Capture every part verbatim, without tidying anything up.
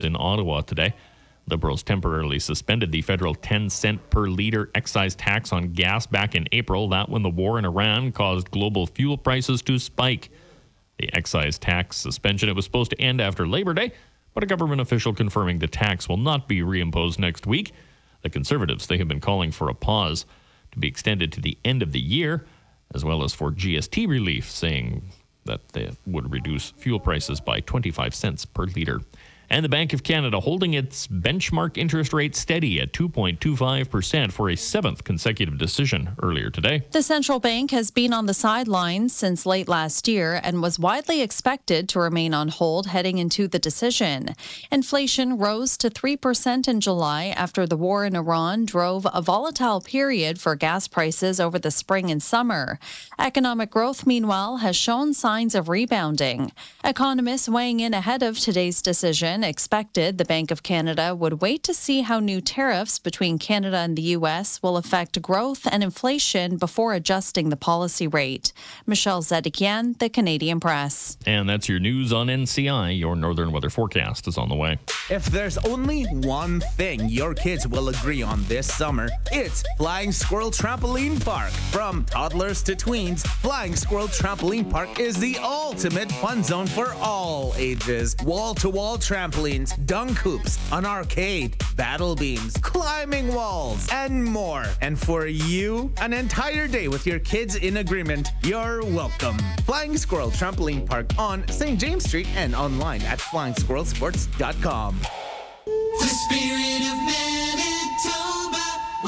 in Ottawa today. Liberals temporarily suspended the federal ten cent per litre excise tax on gas back in April. That when the war in Iran caused global fuel prices to spike. The excise tax suspension, it was supposed to end after Labor Day, but a government official confirming the tax will not be reimposed next week. The Conservatives, they have been calling for a pause to be extended to the end of the year, as well as for G S T relief, saying that they would reduce fuel prices by twenty-five cents per litre. And the Bank of Canada holding its benchmark interest rate steady at two point two five percent for a seventh consecutive decision earlier today. The central bank has been on the sidelines since late last year and was widely expected to remain on hold heading into the decision. Inflation rose to three percent in July after the war in Iran drove a volatile period for gas prices over the spring and summer. Economic growth, meanwhile, has shown signs of rebounding. Economists weighing in ahead of today's decision expected the Bank of Canada would wait to see how new tariffs between Canada and the U S will affect growth and inflation before adjusting the policy rate. Michelle Zedekian, The Canadian Press. And that's your news on N C I. Your Northern Weather Forecast is on the way. If there's only one thing your kids will agree on this summer, it's Flying Squirrel Trampoline Park. From toddlers to tweens, Flying Squirrel Trampoline Park is the ultimate fun zone for all ages. Wall-to-wall trampolines, dunk hoops, an arcade, battle beams, climbing walls, and more. And for you, an entire day with your kids in agreement, you're welcome. Flying Squirrel Trampoline Park on Saint James Street and online at flying squirrel sports dot com. The spirit of Manitoba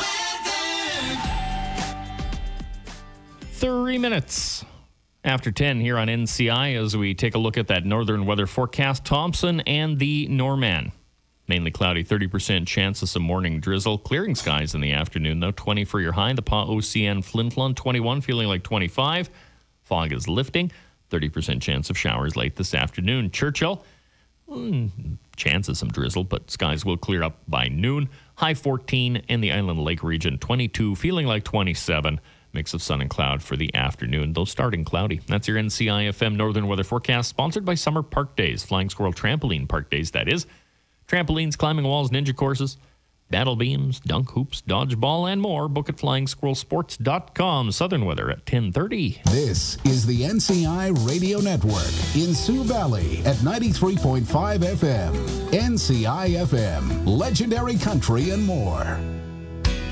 weather. Three minutes after ten here on N C I as we take a look at that northern weather forecast. Thompson and the Norman. Mainly cloudy, thirty percent chance of some morning drizzle. Clearing skies in the afternoon, though. twenty for your high. The Pa O C N Flin Flon, twenty-one, feeling like twenty-five. Fog is lifting. thirty percent chance of showers late this afternoon. Churchill, mm, chance of some drizzle, but skies will clear up by noon. High fourteen in the Island Lake region, twenty-two, feeling like twenty-seven. Mix of sun and cloud for the afternoon, though starting cloudy. That's your N C I F M Northern Weather Forecast, sponsored by Summer Park Days, Flying Squirrel Trampoline Park Days, that is. Trampolines, climbing walls, ninja courses, battle beams, dunk hoops, dodgeball, and more. Book at flying squirrel sports dot com. Southern weather at ten thirty. This is the N C I Radio Network in Sioux Valley at ninety-three point five F M. N C I F M, legendary country and more.